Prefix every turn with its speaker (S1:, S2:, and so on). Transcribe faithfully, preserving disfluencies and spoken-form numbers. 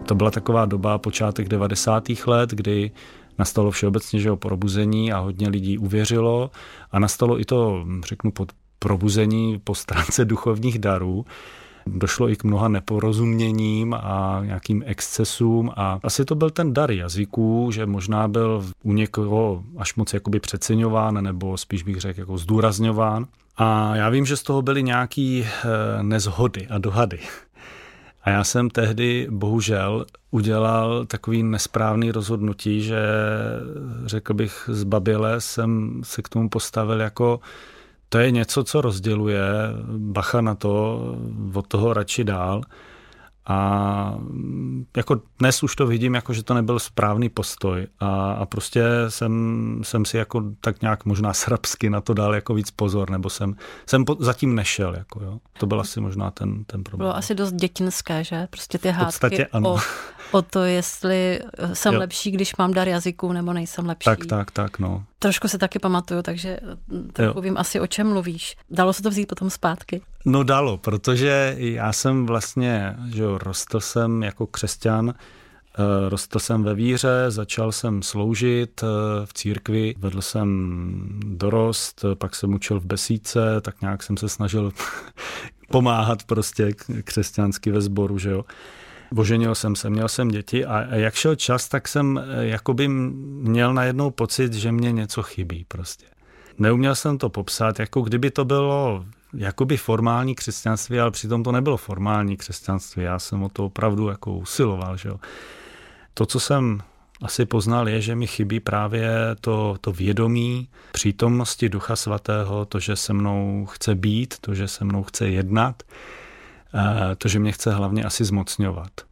S1: To byla taková doba, počátek devadesátých let, kdy nastalo všeobecně, že jo, probuzení a hodně lidí uvěřilo a nastalo i to, řeknu, pod probuzení po stránce duchovních darů. Došlo i k mnoha neporozuměním a nějakým excesům a asi to byl ten dar jazyků, že možná byl u někoho až moc jakoby přeceňován nebo spíš bych řekl jako zdůrazňován. A já vím, že z toho byly nějaký nezhody a dohady. A já jsem tehdy bohužel udělal takový nesprávný rozhodnutí, že řekl bych zbaběle jsem se k tomu postavil jako to je něco, co rozděluje, bacha na to, od toho radši dál. A jako dnes už to vidím, jako že to nebyl správný postoj a, a prostě jsem, jsem si jako tak nějak možná srabsky na to dal jako víc pozor, nebo jsem, jsem po, zatím nešel. Jako, jo. To byl asi možná ten, ten problém.
S2: Bylo asi dost dětinské, že? Prostě ty hádky
S1: ano.
S2: o, o to, jestli jsem jo. lepší, když mám dar jazyků, nebo nejsem lepší.
S1: Tak, tak, tak, no.
S2: Trošku se taky pamatuju, takže trochu vím asi, o čem mluvíš. Dalo se to vzít potom zpátky?
S1: No dalo, protože já jsem vlastně, že jo, rostl jsem jako křesťan, rostl jsem ve víře, začal jsem sloužit v církvi, vedl jsem dorost, pak jsem učil v besídce, tak nějak jsem se snažil pomáhat prostě křesťansky ve sboru, že jo. Oženil jsem se, měl jsem děti a jak šel čas, tak jsem jakoby měl najednou pocit, že mě něco chybí prostě. Neuměl jsem to popsat, jako kdyby to bylo jakoby formální křesťanství, ale přitom to nebylo formální křesťanství. Já jsem o to opravdu jako usiloval, že jo. To, co jsem asi poznal, je, že mi chybí právě to, to vědomí přítomnosti Ducha Svatého, to, že se mnou chce být, to, že se mnou chce jednat, to, že mě chce hlavně asi zmocňovat.